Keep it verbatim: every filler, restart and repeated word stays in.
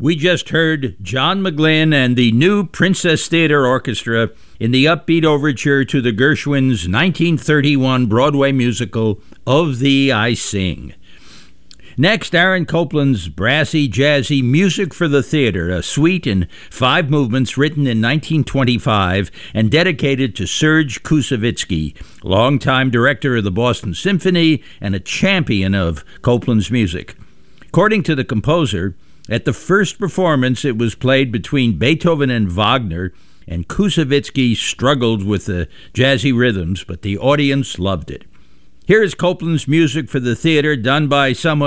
We just heard John McGlynn and the New Princess Theater Orchestra in the upbeat overture to the Gershwins' nineteen thirty-one Broadway musical, Of Thee I Sing. Next, Aaron Copland's brassy, jazzy Music for the Theater, a suite in five movements written in nineteen twenty-five and dedicated to Serge Koussevitzky, longtime director of the Boston Symphony and a champion of Copland's music. According to the composer, at the first performance, it was played between Beethoven and Wagner, and Koussevitzky struggled with the jazzy rhythms, but the audience loved it. Here is Copland's Music for the Theater, done by someone